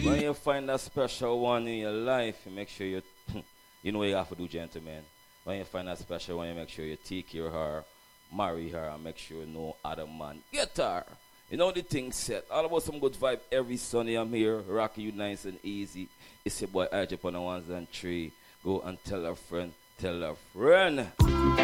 When you find that special one in your life, you make sure you, you know what you have to do, gentlemen. When you find that special one, you make sure you take care of her, marry her, and make sure no other man get her. You know the thing set. All about some good vibe every Sunday. I'm here, rocking you nice and easy. It's your boy RJ on the ones and three. Go and tell a friend, tell a friend.